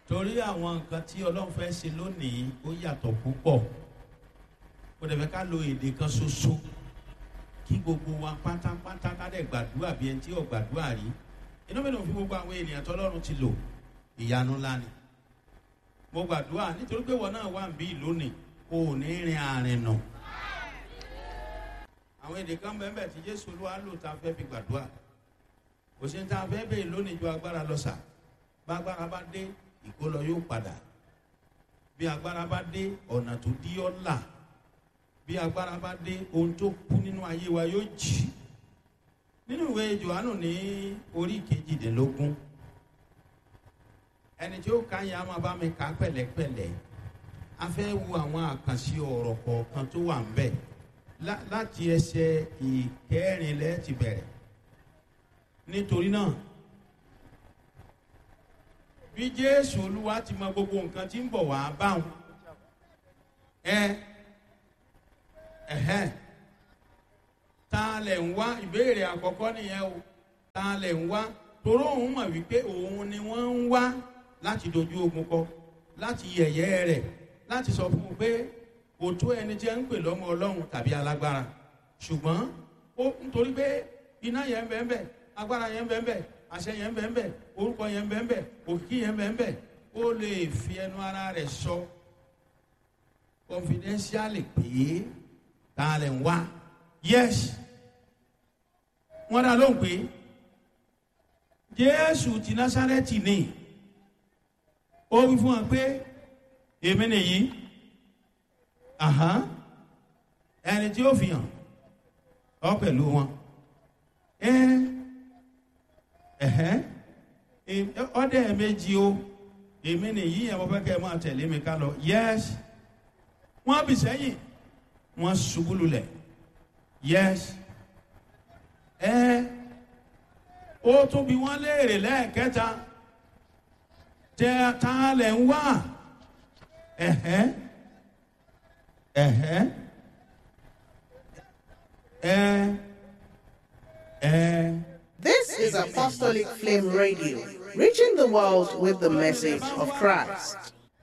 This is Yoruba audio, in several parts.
torí àwọn nǹkan tí ọlọ́run fẹ́ ṣe lónìí ó yàtọ̀ púpọ̀. Kò dẹ̀ fẹ́ ká lo èdè kan ṣoṣo kí gbogbo wa pátápátá ká dẹ̀ gbàdúrà bí ẹni tí ò gbàdúrà rí. Inú mi dùn fún gbogbo àwọn ènìyàn tọ́lọ́run ti lò, ìyanu ńlá ni. Mo gbàdúrà nítorí pé wọn náà wà ń bí lónìí, o ò ní rin àárín nà. Àwọn èdè kan bẹ́ẹ̀ tí Jésù Olúwa lò tá a fẹ́ fi gbàdúrà. Kò sí ní tá a fẹ́ bèè lónìí ju agbára lọ sà. Bá agbára bá dé, ìkólọ yóò padà. Bí agbára bá dé, ọ̀nà tó dí ọ́ là. Bí agbára bá dé, ohun tó kú nínú ayé wa yóò jì. Nínú ìwé Jòhánù ní orí kejìdínlógún, ẹni tí ó ka yẹn a máa bá mi kà pẹ̀lẹ́pẹ̀lẹ́. A fẹ́ wo àwọn àkànṣe ọ̀rọ̀ kọ̀ọ̀kan tó wà ń bẹ̀. Láti ẹsẹ̀ ìkẹrìnlẹ́ ti bẹ̀rẹ̀. Nítorí náà, bí Jésù Olúwa ti mọ gbogbo nǹkan tí ń bọ̀ wá báwọn, ta lẹ̀ ń wá? Ìbéèrè àkọ́kọ́ nìyẹn o. Ta lẹ̀ ń wá? Toró òun mọ̀ wípé òun ni wọ́n ń wá láti dojú ogun kọ, láti yẹ̀yẹ́ rẹ̀, láti sọ fún un pé kò tó ẹni tí ẹ ń pè lọ́mọ Ọlọ́run tàbí alágbára. Ṣùgbọ́n ó nítorí pé iná yẹn ń bẹ ń bẹ, agbára yẹn ń bẹ ń bẹ, àṣẹ yẹn ń bẹ ń bẹ, orúkọ yẹn ń bẹ ń bẹ, òkìkí yẹn ń bẹ ń bẹ, ó lè fi ẹnu ara rẹ̀ sọ confidentially pé ta lẹ̀ ń wá. Yes, wọ́n dá lóhùn pé Jésù ti Násárẹ́tì ni. Ó wí fún wọn pé èmi nìyí. Ẹni tí ó fi hàn ọ pẹ̀lú wọn. Ọdẹ méjì o, èmi nìyí yẹn mo fẹ́ kẹ́ ẹ máa tẹ̀lé mi ká lọ. Yes, wọ́n bì sẹ́yìn, wọ́n ṣubú lulẹ̀. Yes, ó tún bí wọ́n léèrè lẹ́ẹ̀kẹta, tẹ ta lẹ̀ ń wá? This is Apostolic Flame Radio, reaching the world with the message of Christ.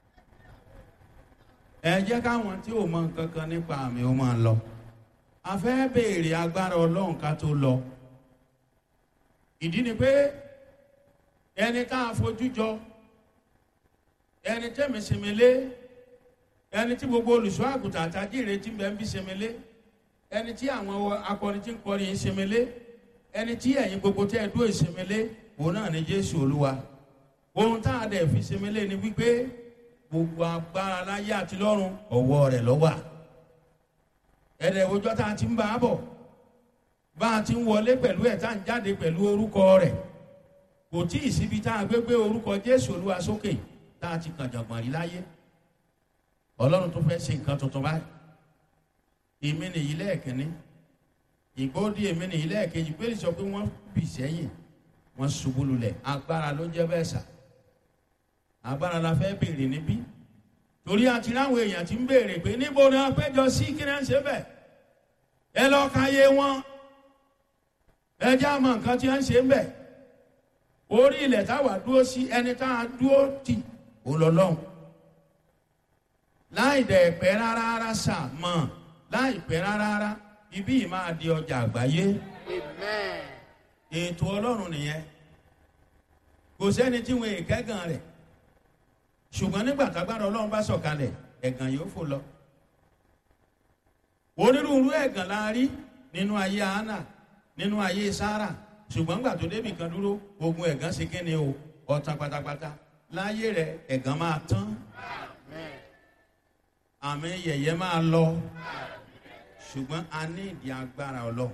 Ẹ jẹ́ káwọn tí ò mọ nǹkan kan nípa àmì ó máa lọ. A fẹ́ béèrè agbára Ọlọ́run ká tó lọ. Ìdí ni pé ẹni tá a fojú jọ, ẹni tẹ́mi sèmélé, ẹni tí gbogbo olùṣọ́ àgùntàn àtàjì ìrètí bẹ́ẹ̀ ń bí sèmélé, ẹni tí àwọn akọrin tí ń kọrin sèmélé, ẹni tí ẹ̀yin gbogbo tẹ́ ẹ dúró sèmélé, òun náà ni Jésù Olúwa. Ohun tá a dẹ̀ fi sèmélé ni wípé gbogbo agbára láyé àti lọ́run ọwọ́ rẹ̀ ló wà. Ẹ̀rẹ̀ òjò tá a ti ń bá a bọ̀, bá a ti ń wọlé pẹ̀lú ẹ̀ tá a ń jáde pẹ̀lú orúkọ rẹ̀. Kò tí ì síbi tá a gbé orúkọ Jésù Olúwa sókè tá a ti kàn jàngbọ̀n rí láyé. Ọlọ́run tó fẹ́ ṣe nǹkan tuntun báyìí. Èmi nìyí lẹ́ẹ̀kínní, ìgbóòdì èmi nìyí lẹ́ẹ̀kejì. Pé sọ pé wọ́n bì sẹ́yìn, wọ́n ṣubú lulẹ̀. Agbára ló jẹ́ bẹ́ẹ̀ sà. Agbára la fẹ́ béèrè níbí. Torí àti láwọn èèyàn ti ń béèrè pé níbo ni wọ́n péjọ sí, kí ni wọ́n ṣe bẹ̀. Ẹ lọ ka yé wọn. Ẹ jẹ́ àmọ́ nǹkan tí wọ́n ṣe ń bẹ̀. Orí ilẹ̀ táwa dúró sí, ẹni tá a dúró tì ó lọ lọ́hùn. Láì dẹ̀ pẹ́ rárá sà mọ̀, láì pẹ́ rárá ibí yìí máa di ọjà àgbáyé. Amen. Ètò Ọlọ́run nìyẹn. Kò sẹ́ni tí wọn èkẹ́gàn rẹ̀. Ṣùgbọ́n nígbà tágbára Ọlọ́run bá sọ̀kalẹ̀, ẹ̀gàn yóò fò lọ. Onírúurú ẹ̀gàn la rí nínú ayé Hánà, nínú ayé Sárà. Ṣùgbọ́n nígbà tó débì kan dúró, ogun ẹ̀gàn ṣe kíni o, ọ̀tàn pátápátá. Láyé rẹ̀ ẹ̀gàn máa tán. Àmì yẹ̀yẹ́ máa lọ. Ṣùgbọ́n a ní ìdí agbára Ọlọ́run.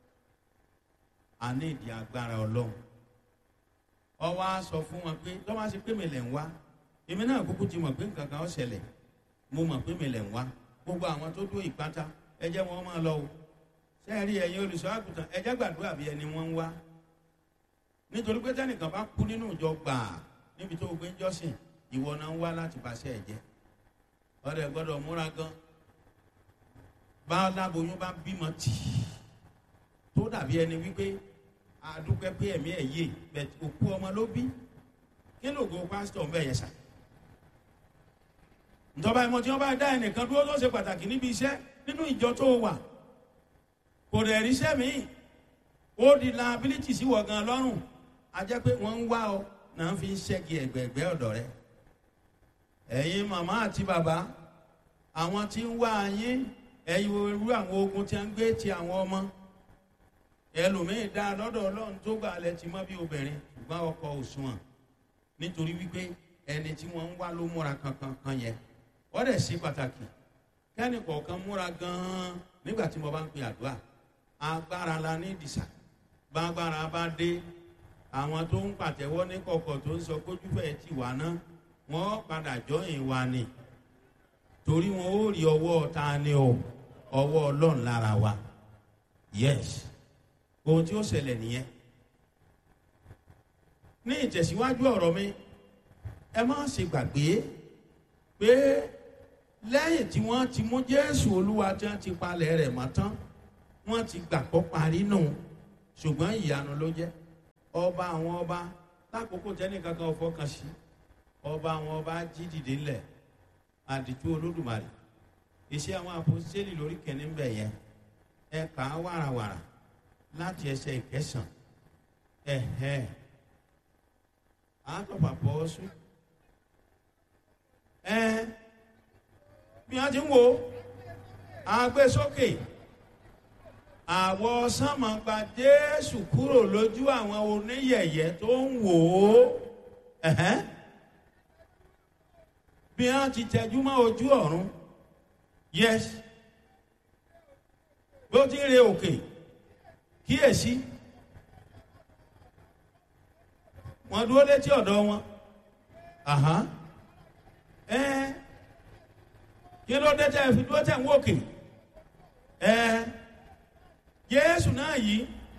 A ní ìdí agbára Ọlọ́run. Ó wá sọ fún wọn pé tó bá ṣe pé mi lẹ̀ ń wá, èmi náà kúkú ti mọ̀ pé nǹkan kan ó ṣẹlẹ̀. Mo mọ̀ pé mi lẹ̀ ń wá. Gbogbo àwọn tó dúró ìpátá, ẹ jẹ́ wọn máa lọ o. Ṣé ẹ rí ẹ̀yin olùṣọ́ àgùntàn, ẹ jẹ́ gbàdúrà bí ẹni wọ́n ń wá. Nítorí pé tẹ́nìkan bá kú nínú ìjọ gbàà níbi tó gbé ń jọ́sìn, ìwọ náà ń wá láti bàṣẹ ẹ̀jẹ̀. Ọ̀rẹ́ gbọ́dọ̀ múra gan. Bá láboyún bá bímọ tì tó dàbí ẹni wípé àdúpẹ́ pé ẹ̀mí ẹ̀ yé bẹ̀ òkú ọmọ ló bí. Kí lóògùn pásítọ̀ ń bẹ̀ yẹn sà? ìjọba ìmọ̀ tí wọ́n bá dá ẹnìkan dúró tó ṣe pàtàkì níbi iṣẹ́ nínú ìjọ tó wà, kò rẹ̀ ríṣẹ́ míì, ó di liability sí wọ̀ gan lọ́rùn, a jẹ́ pé wọ́n ń wá ọ náà fi ń ṣẹ́gi ẹ̀gbẹ̀ẹ̀gbẹ́ ọ̀dọ̀ rẹ. ẹ̀yin màmá àti bàbá, àwọn tí ń wá yín, ẹ̀yin irú àwọn ogun tí a ń gbé ti àwọn ọmọ. ẹlòmíín dá lọ́dọ̀ Ọlọ́run tó gbà lẹ ti mọ́ bí obìnrin, ṣùgbọ́n ọkọ òṣùwọ̀n, nítorí wípé ẹni tí wọ́n ń wá ló múra kankan kan yẹn. wọ́n dẹ̀ sí pàtàkì kẹ́ni kọ̀ọ̀kan múra gan-an nígbà tí mo bá ń pe àdúrà. agbára la ní ìdìsà, gbàgbára bá dé, àwọn tó ń pàtẹ́wọ́ ní kọ̀kọ̀ tó ń sọ kójú fẹ́ ti wà ná, wọ́n padà jọyìn wa ni, torí wọn ó rí ọwọ́ ta ni o, ọwọ́ Ọlọ́run lára wa. yes, ohun tí ó ṣẹlẹ̀ nìyẹn. ní ìtẹ̀síwájú ọ̀rọ̀ mi, ẹ má ṣe gbàgbé pé lẹ́yìn tí wọ́n ti mú Jésù Olúwa tí wọ́n ti palẹ̀ rẹ̀ mọ́ tán, wọ́n ti gbàgbọ́ parí nù, ṣùgbọ́n ìyanu ló jẹ́. ọba àwọn ọba, lákòókò tẹ́nìkankan ò fọkàn sí, ọba àwọn ọba jí dìde ńlẹ̀, àdìtú Olódùmarè. Iṣẹ́ àwọn àpòstélì lórí kẹ́ni ń bẹ̀ yẹn, ẹ kà á wàràwàrà láti ẹsẹ̀ ìkẹsàn. àtọ̀pà pọ̀ sùn. bí wọ́n ti ń wo agbésókè, àwọ̀ sánmọ̀ gba Jésù kúrò lójú àwọn oníyẹ̀yẹ́ tó ń wò ó. bí wọ́n ti tẹjú mọ́ ojú ọ̀run, yes, bí ó ti ń re òkè, kíyèsí wọ́n dúró létí ọ̀dọ̀ wọn. kí ló dé tẹ́ fi dúró tẹ̀ ń wòkè? Jésù náà yìí,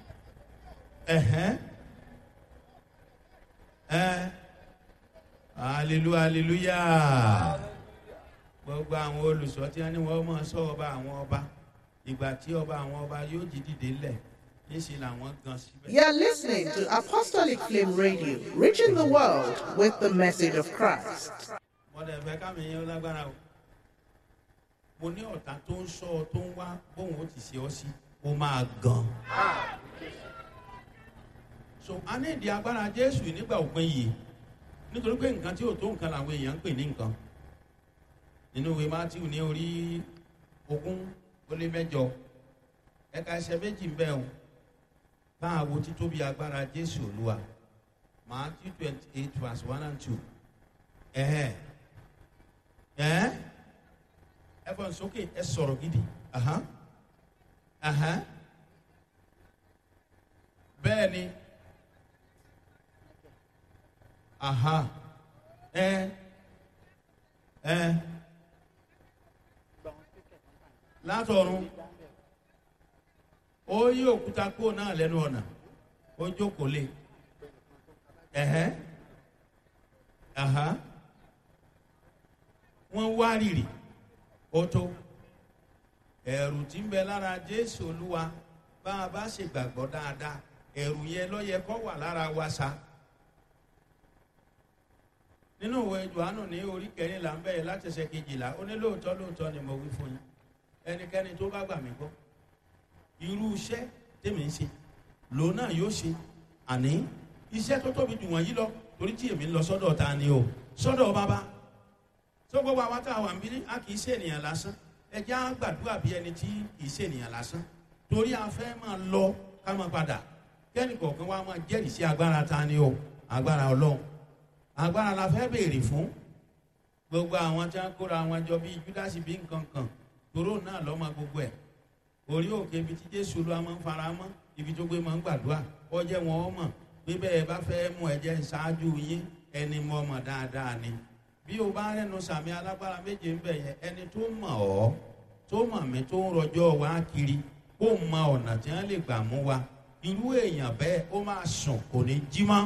hallelujah. gbogbo àwọn olùṣọ́ tí wọ́n ní wọ́n mọ̀ sọ ọba àwọn ọba, ìgbà tí ọba àwọn ọba yóò jí dìde lẹ̀, níṣẹ́ làwọn gan síbẹ̀. You are listening to Apostolic Flame Radio, reaching the world with the message of Christ. wọ́n dẹ̀ fẹ́ kámi yẹn lágbára o. mo ní ọ̀tá tó ń sọ ọ tó ń wá bóun ó ti ṣe ọ sí, ó máa gan. so a ní ìdí agbára Jésù nígbà òpin yìí, nítorí pé nǹkan tí ò tó nǹkan làwọn èèyàn ń pè ní nǹkan. nínú ìwé Mátíù ní orí 20:8, ẹ̀ka ẹsẹ̀ méjì ń bẹ o, táà wo títóbi agbára Jésù Olúwa. Matthew 28:1-2. ẹ fọ́n sókè, ẹ sọ̀rọ̀ gidi. bẹ́ẹ̀ ni, látọ̀run ó yí òkúta kúrò náà lẹ́nu ọ̀nà, ó jókòó lé. wọ́n wá rìrì, ó tó. ẹ̀rù tí ń bẹ lára Jésù Olúwa, bá a bá ṣe gbàgbọ́ dáadáa, ẹ̀rù yẹn ló yẹ kó wà lára wa sa. nínú ìwé Jòhánù ní orí 14 ń bẹ̀rẹ̀ láti ẹsẹ̀ 12, ó ní lóòótọ́ ni mo wí fún yín, ẹnikẹ́ni tó bá gbà mí gbọ́, irú iṣẹ́ tèmi ń ṣe lòun náà yóò ṣe, àní iṣẹ́ tó tóbi jù wọ̀nyí lọ, torí tí èmi ń lọ sọ́dọ̀ ta ni o, sọ́dọ̀ bàbá. tó gbogbo àwọn tá a wà ń bí, a kì í ṣe ènìyàn lásán. ẹ jẹ́ á gbàdúrà bí ẹni tí kì í ṣe ènìyàn lásán, torí a fẹ́ máa lọ ká máa padà. kẹ́nì kọ̀ọ̀kan wa máa jẹ́rìí sí agbára ta ni o, agbára Ọlọ́run. agbára la fẹ́ béèrè fún. gbogbo àwọn tí wọ́n kóra wọn jọ bíi Júdásì bí nǹkan kan, toró náà lọ́mọ gbogbo ẹ̀. orí òkè ibi tí Jésù Olúwa máa ń fara mọ́, ibi tó gbé máa ń gbàdúrà, ó jẹ́ wọn ó mọ̀ pé bẹ́ẹ̀ bá fẹ́ mú ẹ̀jẹ̀ ṣáájú yín, ẹni mọ̀ mọ̀ dáadáa ni. bí o bá rẹ́nu sàmì alágbára méje ń bẹ̀ yẹn, ẹni tó mọ̀ ọ́, tó mọ̀ mí, tó ń rọjọ́ wá kiri, kó mọ ọ̀nà tí wọ́n lè gbà mú wa, irú èèyàn bẹ́ẹ̀ ó máa sùn, kò ní jí mọ́.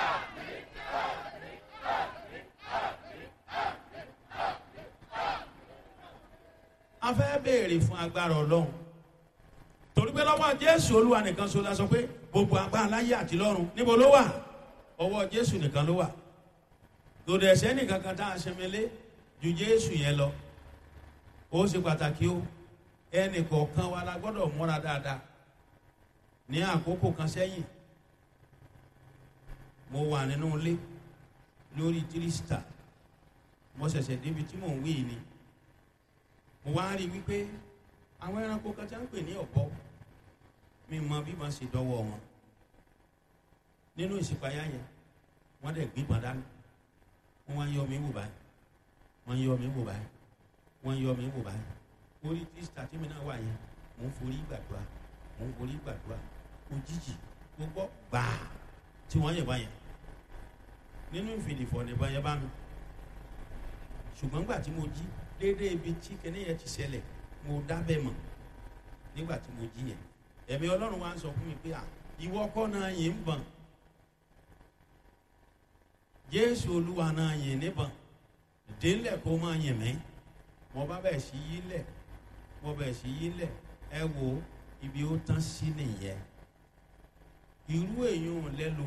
a fẹ́ béèrè fún agbára Ọlọ́run, torí pé lọ́wọ́ Jésù Olúwa nìkan so la sọ pé gbogbo agbára láyé àti lọ́run níbo ló wà? ọwọ́ Jésù nìkan ló wà. lòdì ẹ̀sẹ̀ nìkan kan tá a ṣẹmẹlé, ju Jésù yẹn lọ. Ó ṣe pàtàkì o. Ẹnì kọ̀ọ̀kan wa la gbọ́dọ̀ múra dáadáa. Ní àkókò kan sẹ́yìn, mo wà nínú ilé lórí tírísítà. Mo ṣẹ̀ṣẹ̀ débi tí mò ń wí ni. Mo wá rí wípé àwọn ẹranko kan tí a ń pè ní ọ̀bọ, mi mọ bí wọ́n ṣe dọ́wọ́ wọn. Nínú ìṣípayá yẹn, wọ́n dẹ̀ gbígbọ́n dání. Wọ́n wá yọ mí wò báyìí. Wọ́n yọ mí wò báyìí. Wọ́n yọ mí wò báyìí. Orí tírísítà tí mi náà wà yẹn, mò ń forí gbàdúrà. Mò ń forí gbàdúrà. Òjijì gbogbo gbàá tí wọ́n yẹ̀ báyẹn. Nínú ìfìdífọ̀ nìbọn yẹn bá mi. Ṣùgbọ́n gbà tí mo jí déédéé ibi tí kinní yẹn ti ṣẹlẹ̀, mo dábẹ́ mọ̀ nígbà tí mo jí yẹn. Ẹ̀mí Ọlọ́run wá ń sọ fún mi pé ìwọ kọ́ náà yìí ń bọ̀n. Jésù Olúwa náà yìí níbọn. Délẹ̀ kó máa yìn mí. Mo bá bẹ̀ sí yí lẹ̀. Mo bẹ̀ sí yí lẹ̀. Ẹ wo ibi ó tán sí nìyẹn. Irú èèyàn lẹ́lu